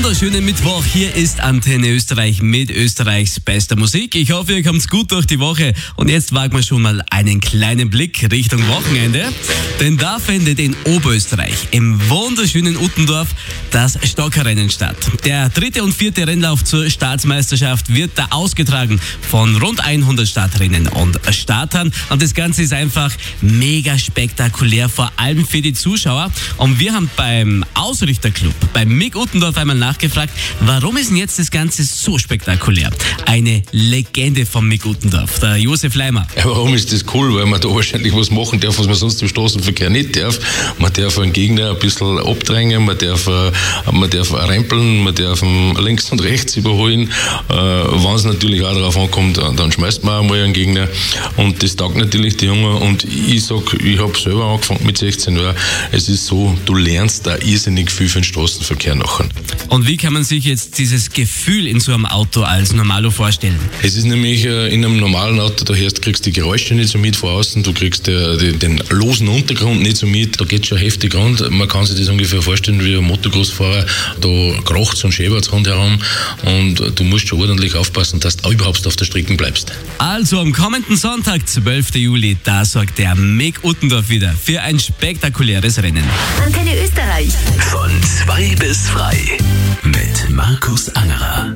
wunderschönen Mittwoch. Hier ist Antenne Österreich mit Österreichs bester Musik. Ich hoffe, ihr kommt gut durch die Woche. Und jetzt wagen wir schon mal einen kleinen Blick Richtung Wochenende. Denn da findet in Oberösterreich im wunderschönen Uttendorf das Stockerrennen statt. Der 3. und 4. Rennlauf zur Staatsmeisterschaft wird da ausgetragen von rund 100 Starterinnen und Startern. Und das Ganze ist einfach mega spektakulär, vor allem für die Zuschauer. Und wir haben beim Ausrichterclub, beim MIG Uttendorf einmal nachgefragt, warum ist denn jetzt das Ganze so spektakulär? Eine Legende vom MIG Uttendorf, der Josef Leimer. Ja, warum ist das cool? Weil man da wahrscheinlich was machen darf, was man sonst im Straßenverkehr nicht darf. Man darf einen Gegner ein bisschen abdrängen, man darf rempeln, man darf ihn links und rechts überholen. Wenn es natürlich auch darauf ankommt, dann schmeißt man auch mal einen Gegner. Und das taugt natürlich die Jungen. Und ich habe selber angefangen mit 16 Jahren. Es ist so, du lernst da irrsinnig viel für den Straßenverkehr nachher. Und wie kann man sich jetzt dieses Gefühl in so einem Auto als Normalo vorstellen? Es ist nämlich in einem normalen Auto, kriegst du die Geräusche nicht so mit von außen, du kriegst den losen Untergrund nicht so mit, da geht schon heftig rund. Man kann sich das ungefähr vorstellen wie ein Motocross-Fahrer, da kracht's und schäbert's rundherum und du musst schon ordentlich aufpassen, dass du überhaupt auf der Strecke bleibst. Also am kommenden Sonntag, 12. Juli, da sorgt der MIG Uttendorf wieder für ein spektakuläres Rennen. Antenne Österreich. Von 2 bis frei mit Markus Angerer.